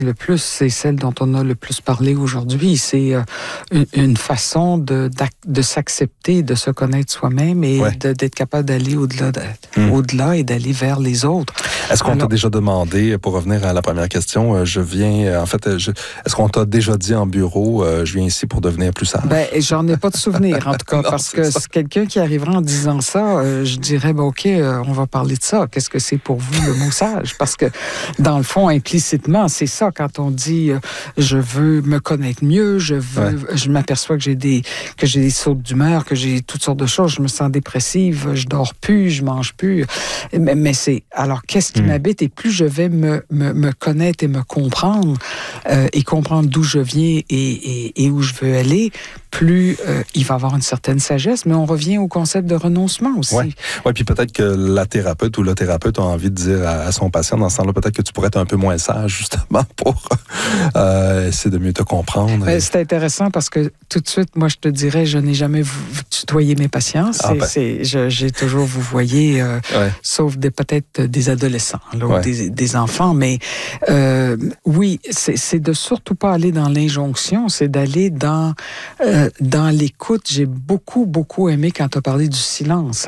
le plus, c'est celle dont on a le plus parlé aujourd'hui. C'est une façon de s'accepter, de se connaître soi-même et d'être capable d'aller au-delà et d'aller vers les autres. Est-ce qu'on t'a déjà demandé, pour revenir à la première question, est-ce qu'on t'a déjà dit en bureau, je viens ici pour devenir plus sage? Ben, j'en ai pas de souvenir, en tout cas, parce que c'est quelqu'un qui arriverait en disant ça, je dirais, OK, on va parler de ça. Qu'est-ce que c'est pour vous, le mot sage? Parce que, dans le fond, implicitement, c'est ça, quand on dit je veux me connaître mieux, je m'aperçois que j'ai des sautes d'humeur, que j'ai toutes sortes de choses, je me sens dépressive, je dors plus, je mange plus. Mais c'est alors qu'est-ce qui m'habite, et plus je vais me connaître et me comprendre et comprendre d'où je viens et où je veux aller, plus il va avoir une certaine sagesse, mais on revient au concept de renoncement aussi. Oui, puis peut-être que la thérapeute ou le thérapeute a envie de dire à son patient, dans ce temps-là, peut-être que tu pourrais être un peu moins sage, justement, pour essayer de mieux te comprendre. C'est intéressant parce que tout de suite, moi, je te dirais, je n'ai jamais tutoyé mes patients. J'ai toujours vous voyez, sauf peut-être des adolescents là, ou des enfants, mais oui, c'est de surtout pas aller dans l'injonction, c'est d'aller dans l'écoute. J'ai beaucoup aimé quand tu as parlé du silence.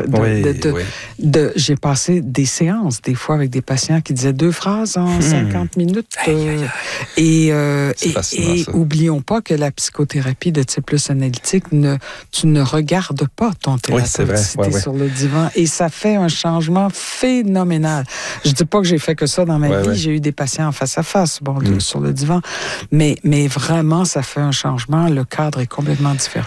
J'ai passé des séances, des fois, avec des patients qui disaient 2 phrases en 50 minutes. Et oublions pas que la psychothérapie de type plus analytique, tu ne regardes pas ton thérapeute si tu es sur le divan. Et ça fait un changement phénoménal. Je dis pas que j'ai fait que ça dans ma vie. J'ai eu des patients en face à face, sur le divan. Mais vraiment, ça fait un changement. Le cadre est complètement différent.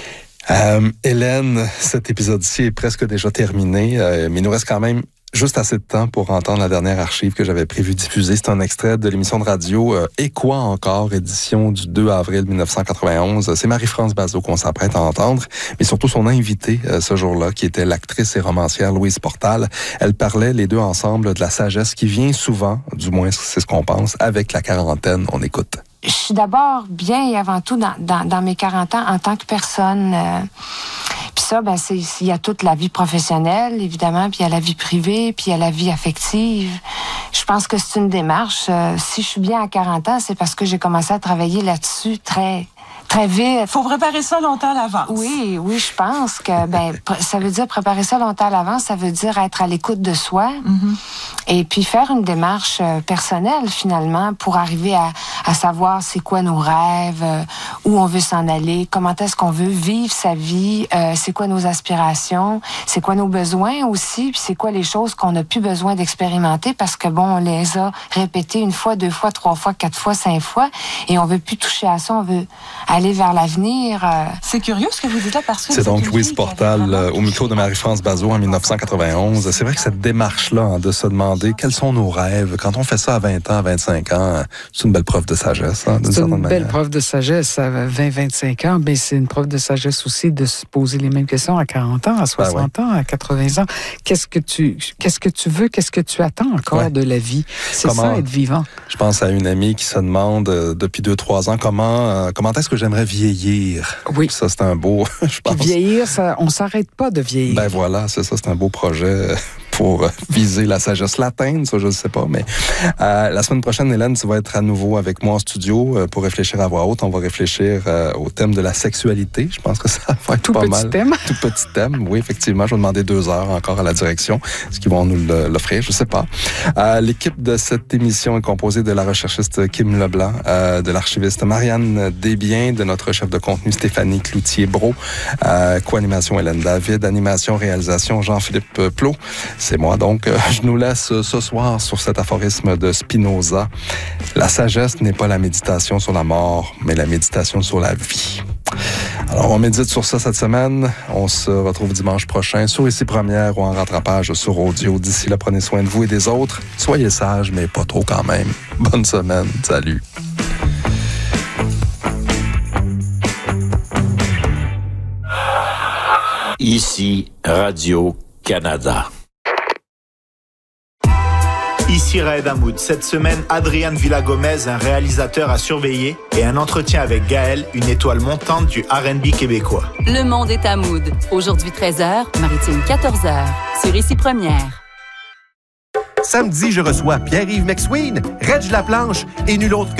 Hélène, cet épisode-ci est presque déjà terminé, mais il nous reste quand même juste assez de temps pour entendre la dernière archive que j'avais prévu diffuser. C'est un extrait de l'émission de radio Et quoi encore, édition du 2 avril 1991. C'est Marie-France Bazot qu'on s'apprête à entendre, mais surtout son invitée ce jour-là, qui était l'actrice et romancière Louise Portal. Elle parlait les deux ensemble de la sagesse qui vient souvent, du moins c'est ce qu'on pense, avec la quarantaine. On écoute. Je suis d'abord bien et avant tout dans mes 40 ans en tant que personne. Puis ça, il y a toute la vie professionnelle, évidemment, puis il y a la vie privée, puis il y a la vie affective. Je pense que c'est une démarche. Si je suis bien à 40 ans, c'est parce que j'ai commencé à travailler là-dessus très vite. Faut préparer ça longtemps à l'avance. Oui, je pense que ça veut dire préparer ça longtemps à l'avance, ça veut dire être à l'écoute de soi et puis faire une démarche personnelle finalement pour arriver à savoir c'est quoi nos rêves, où on veut s'en aller, comment est-ce qu'on veut vivre sa vie, c'est quoi nos aspirations, c'est quoi nos besoins aussi, puis c'est quoi les choses qu'on n'a plus besoin d'expérimenter parce que on les a répétées 1 fois, 2 fois, 3 fois, 4 fois, 5 fois et on veut plus toucher à ça, on veut aller vers l'avenir. C'est curieux ce que vous dites là parce que c'est donc Louise Portal au micro de Marie-France Bazot en 1991. C'est vrai que cette démarche-là de se demander quels sont nos rêves, quand on fait ça à 20 ans, à 25 ans, c'est une belle preuve de sagesse. C'est une belle preuve de sagesse à 20-25 ans, mais c'est une preuve de sagesse aussi de se poser les mêmes questions à 40 ans, à 60 ans, à 80 ans. Qu'est-ce que tu veux, qu'est-ce que tu attends encore de la vie? C'est ça, être vivant. Je pense à une amie qui se demande depuis 2-3 ans comment est-ce que j'aimerais vieillir. Oui. Ça, c'est un beau... je pense. Puis vieillir, on ne s'arrête pas de vieillir. Voilà, c'est ça, c'est un beau projet pour viser la sagesse, l'atteindre, ça, je ne sais pas. Mais la semaine prochaine, Hélène, tu vas être à nouveau avec moi en studio pour réfléchir à voix haute. On va réfléchir au thème de la sexualité. Je pense que ça va être pas mal. Tout petit thème, oui, effectivement. Je vais demander 2 heures encore à la direction. Est-ce qu'ils vont nous l'offrir? Je ne sais pas. L'équipe de cette émission est composée de la recherchiste Kim Leblanc, de l'archiviste Marianne Desbiens, de notre chef de contenu Stéphanie Cloutier-Brault, co-animation Hélène David, animation, réalisation Jean-Philippe Plot. C'est moi, donc. Je nous laisse ce soir sur cet aphorisme de Spinoza. La sagesse n'est pas la méditation sur la mort, mais la méditation sur la vie. Alors, on médite sur ça cette semaine. On se retrouve dimanche prochain sur Ici Première ou en rattrapage sur audio. D'ici là, prenez soin de vous et des autres. Soyez sages, mais pas trop quand même. Bonne semaine. Salut. Ici Radio-Canada. Ici Raed Hamoud. Cette semaine, Adrian Villa-Gomez, un réalisateur à surveiller, et un entretien avec Gaël, une étoile montante du R&B québécois. Le monde est à Hamoud. Aujourd'hui 13h, Maritime 14h. Sur Ici Première. Samedi, je reçois Pierre-Yves McSween, Reg Laplanche et nul autre que